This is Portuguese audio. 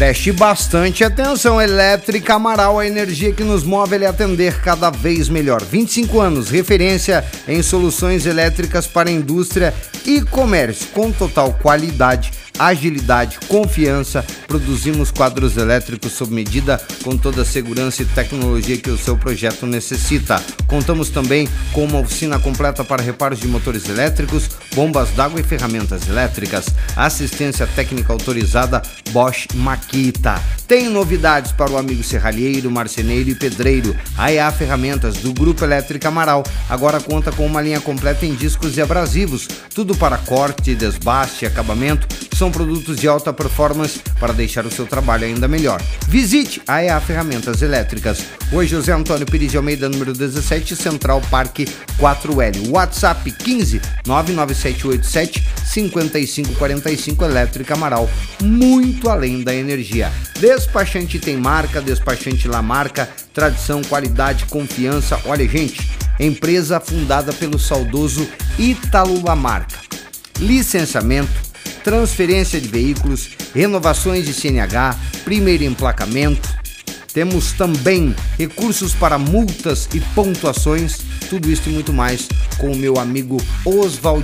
Preste bastante atenção, Elétrica Amaral, a energia que nos move é atender cada vez melhor. 25 anos, referência em soluções elétricas para a indústria e comércio, com total qualidade, agilidade, confiança. Produzimos quadros elétricos sob medida com toda a segurança e tecnologia que o seu projeto necessita. Contamos também com uma oficina completa para reparos de motores elétricos, bombas d'água e ferramentas elétricas. Assistência técnica autorizada Bosch Makita. Tem novidades para o amigo serralheiro, marceneiro e pedreiro. A EA Ferramentas do Grupo Elétrica Amaral agora conta com uma linha completa em discos e abrasivos, tudo para corte, desbaste e acabamento. São produtos de alta performance para deixar o seu trabalho ainda melhor. Visite a EA Ferramentas Elétricas. Hoje, José Antônio Pires de Almeida, número 17, Central Parque 4L. WhatsApp 15 99787 5545. Elétrica Amaral, muito além da energia. Despachante tem marca, despachante Lamarca, tradição, qualidade, confiança. Olha, gente, empresa fundada pelo saudoso Ítalo Lamarca. Licenciamento, transferência de veículos, renovações de CNH, primeiro emplacamento. Temos também recursos para multas e pontuações, tudo isso e muito mais com o meu amigo Oswald